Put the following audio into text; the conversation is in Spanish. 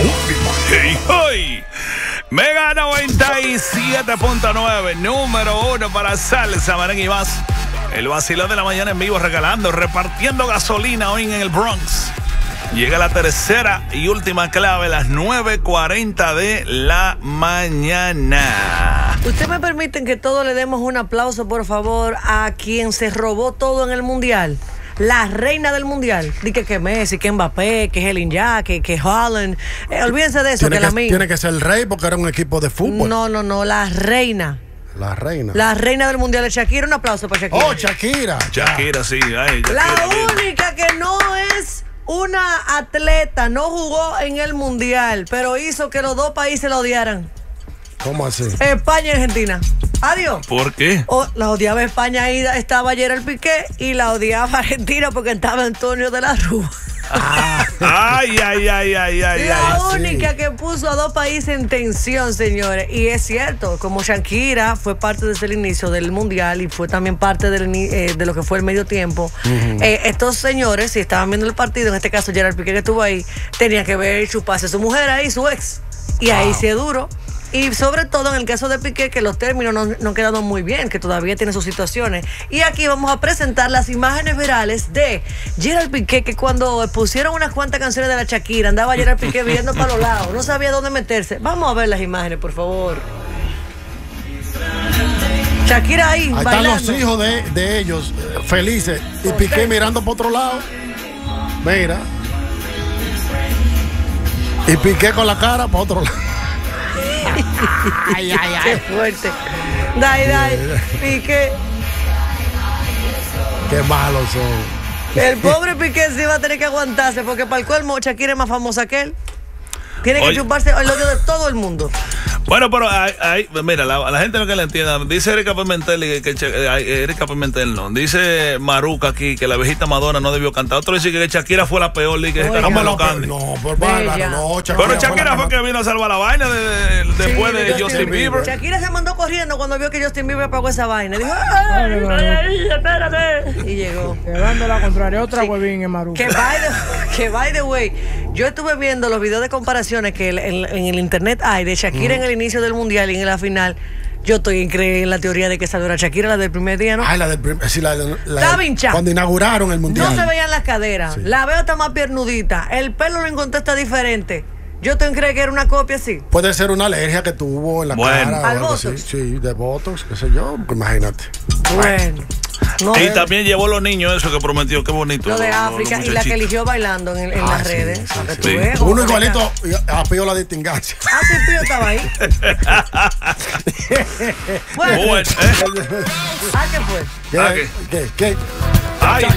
Hey, hey. Mega 97.9, número 1 para salsa, merengue y más. El vacilón de la mañana en vivo, regalando, repartiendo gasolina hoy en el Bronx. Llega la tercera y última clave, las 9:40 de la mañana. ¿Usted me permiten que todos le demos un aplauso, por favor, a quien se robó todo en el Mundial? La reina del Mundial. Dice que Messi, que Mbappé, que Helen Jack, que Haaland. Olvídense de eso, tiene que ser el rey porque era un equipo de fútbol. No, la reina. La reina. La reina del Mundial de Shakira. Un aplauso para Shakira. Oh, Shakira. Shakira, sí. Ay, Shakira, la única que no es una atleta, no jugó en el Mundial, pero hizo que los dos países la odiaran. ¿Cómo así? España y Argentina. Adiós. ¿Por qué? La odiaba España, ahí estaba Gerard Piqué, y la odiaba Argentina porque estaba Antonio de la Rúa. Ay. La única que puso a dos países en tensión, señores. Y es cierto, como Shakira fue parte desde el inicio del Mundial y fue también parte de lo que fue el medio tiempo, estos señores, si estaban viendo el partido, en este caso Gerard Piqué que estuvo ahí, tenía que ver y chuparse a su mujer ahí, su ex. Y ahí sí es duro. Y sobre todo en el caso de Piqué, que los términos no han quedado muy bien, que todavía tiene sus situaciones. Y aquí vamos a presentar las imágenes virales de Gerard Piqué, que cuando pusieron unas cuantas canciones de la Shakira, andaba Gerard Piqué viendo para los lados, no sabía dónde meterse. Vamos a ver las imágenes, por favor. Shakira ahí bailando. Están los hijos de ellos felices y Piqué mirando para otro lado. Mira. Y Piqué con la cara para otro lado. Qué fuerte. Dai, Piqué. Qué malos son. El pobre Piqué sí va a tener que aguantarse, porque para el colmo Shakira es más famosa que él. Tiene que chuparse el odio de todo el mundo. Bueno, pero mira, la gente no que le entienda. Dice Erika Pimentel, Erika Pimentel no. Dice Maruca aquí que la viejita Madonna no debió cantar. Otro dice que Shakira fue la peor. Que no, por bárbaro, no. Pero Shakira fue que vino a salvar la vaina después de Justin Bieber. Shakira se mandó corriendo cuando vio que Justin Bieber pagó esa vaina. Dijo, ay, espérate. Y llegó. Llevando la contraria, otra huevín en Maruca. Que by the way, yo estuve viendo los videos de comparaciones que en el internet hay de Shakira en el inicio del Mundial y en la final. Yo estoy en la teoría de que salió la Shakira, la del primer día, ¿no? Ay, la del primer, sí, estaba hinchada. Cuando inauguraron el Mundial. No se veían las caderas. Sí. La veo está más piernudita. El pelo lo encontré está diferente. Yo te creí que era una copia así. Puede ser una alergia que tuvo en la cara. ¿Al botox? Sí, de botox, qué sé yo. Imagínate. Bueno. Y también llevó los niños eso que prometió, qué bonito. Lo de África y la que eligió bailando en las redes. Sí. Uno igualito a Pío la distingancia. Sí, Pío estaba ahí. Bueno. ¿Qué fue? ¿Qué?